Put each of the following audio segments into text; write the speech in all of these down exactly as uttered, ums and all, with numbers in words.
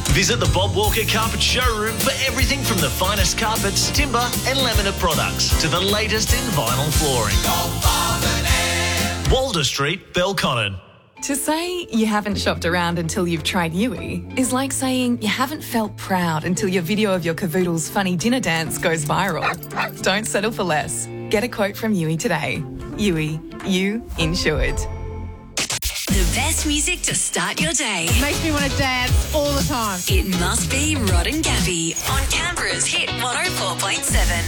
Visit the Bob Walker Carpet Showroom for everything from the finest carpets, timber and laminate products to the latest in vinyl flooring. Walder Street, Belconnen. To say you haven't shopped around until you've tried Yui is like saying you haven't felt proud until your video of your cavoodle's funny dinner dance goes viral. Don't settle for less. Get a quote from Yui today. Yui, you insured. The best music to start your day. Makes me want to dance all the time. It must be Rod and Gabby on Canberra's Hit one oh four point seven.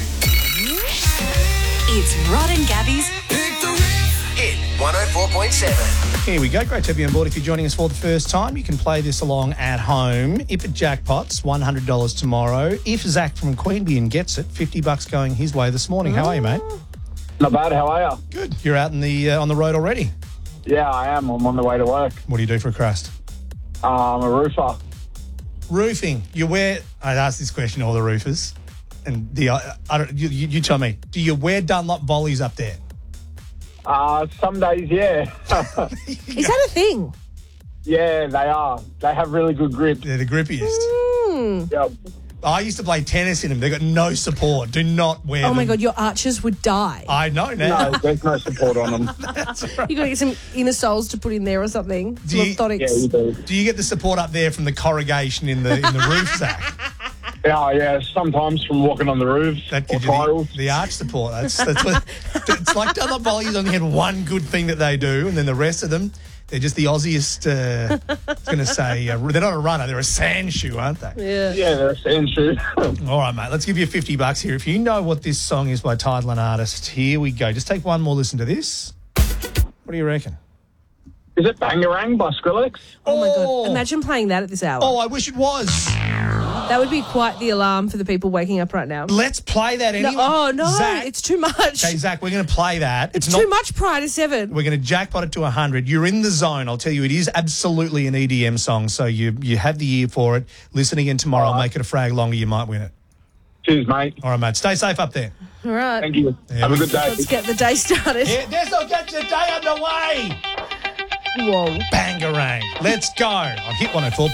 It's Rod and Gabby's Hit one oh four point seven. Here we go. Great to have you on board. If you're joining us for the first time, you can play this along at home. If it jackpots, one hundred dollars tomorrow. If Zach from Queanbeyan gets it, fifty bucks going his way this morning. How are you, mate? Not bad, how are you? Good. You're out in the uh, on the road already? Yeah, I am. I'm on the way to work. What do you do for a crust? Uh, I'm a roofer. Roofing. You wear... I asked this question to all the roofers. And the, I, I don't, you, you, you tell me. Do you wear Dunlop volleys up there? Uh, some days, yeah. Is that a thing? Yeah, they are. They have really good grip. They're the grippiest. Mm. Yeah. I used to play tennis in them. They've got no support. Do not wear Oh them. my God, your archers would die. I know now. No, there's no support on them. That's right. You got to get some inner soles to put in there or something. Do Some you- orthotics. Yeah, you do. Do you get the support up there from the corrugation in the in the roof, Zach? Yeah, yeah, sometimes from walking on the roofs That or gives you tiles. the, the arch support. That's that's what it's like. Dunlop volleys only have one good thing that they do, and then the rest of them, they're just the Aussiest. Uh, I was going to say uh, they're not a runner; they're a sand shoe, aren't they? Yeah. Yeah, they're a sand shoe. All right, mate. Let's give you fifty bucks here. If you know what this song is by title and artist, here we go. Just take one more listen to this. What do you reckon? Is it Bangarang by Skrillex? Oh my God. Imagine playing that at this hour. Oh, I wish it was. That would be quite the alarm for the people waking up right now. Let's play that anyway. No, oh, no, Zach, it's too much. okay, Zach, we're going to play that. it's too much prior to seven. We're going to jackpot it to one hundred. You're in the zone. I'll tell you, it is absolutely an E D M song, so you you have the ear for it. Listen again tomorrow. I'll make it a frag longer. You might win it. Cheers, mate. All right, mate. Stay safe up there. All right. Thank you. Yeah, Have a we- good day. Let's get the day started. Yeah, this will get your day underway. Whoa. Bangarang. Let's go. I've hit one oh four.